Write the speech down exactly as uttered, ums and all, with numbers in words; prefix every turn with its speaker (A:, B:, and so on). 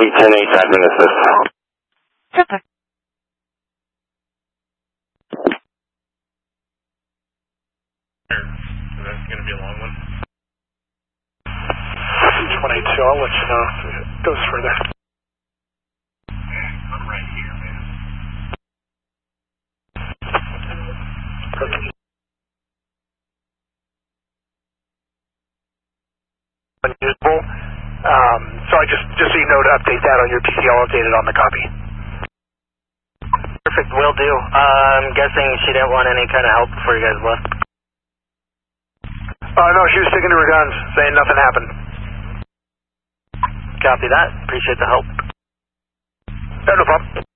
A: Navy ten eight, admin assist.
B: Super.
C: That's going to be a long one.
D: one eighty-two, I'll let you know if it goes further.
C: I'm right here, man.
D: Okay. Unusable. Um, so I just, just so you know to update that on your P C L, update it on the copy.
E: Perfect, will do. Uh, I'm guessing she didn't want any kind of help before you guys left.
D: Uh, no, she was sticking to her guns, saying nothing happened.
E: Copy that. Appreciate the help.
D: No, no problem.